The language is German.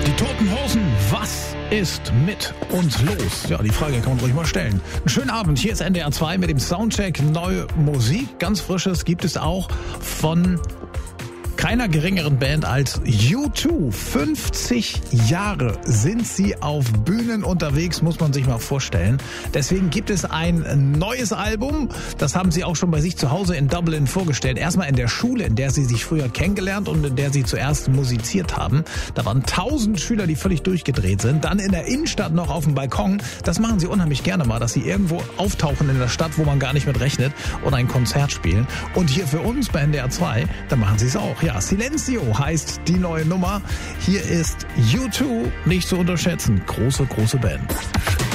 Die Toten Hosen, was ist mit uns los? Ja, die Frage kann man ruhig mal stellen. Einen schönen Abend, hier ist NDR 2 mit dem Soundcheck Neue Musik. Ganz Frisches gibt es auch von keiner geringeren Band als U2. 50 Jahre sind sie auf Bühnen unterwegs, muss man sich mal vorstellen. Deswegen gibt es ein neues Album. Das haben sie auch schon bei sich zu Hause in Dublin vorgestellt. Erstmal in der Schule, in der sie sich früher kennengelernt und in der sie zuerst musiziert haben. Da waren 1000 Schüler, die völlig durchgedreht sind. Dann in der Innenstadt noch auf dem Balkon. Das machen sie unheimlich gerne mal, dass sie irgendwo auftauchen in der Stadt, wo man gar nicht mit rechnet und ein Konzert spielen. Und hier für uns bei NDR 2, da machen sie es auch. Ja, Silencio heißt die neue Nummer. Hier ist U2, nicht zu unterschätzen. Große, große Band.